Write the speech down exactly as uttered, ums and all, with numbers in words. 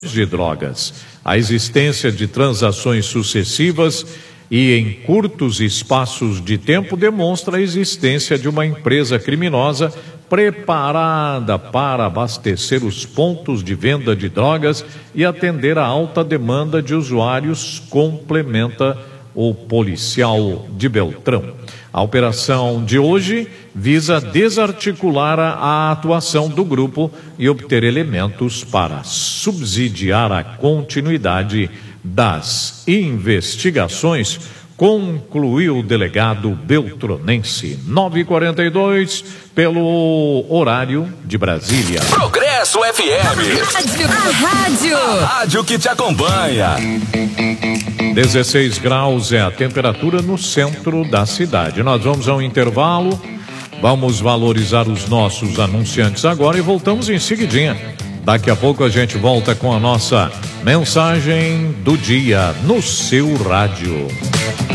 de drogas. A existência de transações sucessivas e em curtos espaços de tempo demonstra a existência de uma empresa criminosa preparada para abastecer os pontos de venda de drogas e atender a alta demanda de usuários, complementa o policial de Beltrão. A operação de hoje visa desarticular a atuação do grupo e obter elementos para subsidiar a continuidade das investigações, concluiu o delegado beltronense. nove e quarenta e dois, pelo horário de Brasília. Progresso F M. Rádio. A rádio. A rádio que te acompanha. dezesseis graus é a temperatura no centro da cidade. Nós vamos a um intervalo, vamos valorizar os nossos anunciantes agora e voltamos em seguidinha. Daqui a pouco a gente volta com a nossa mensagem do dia no seu rádio.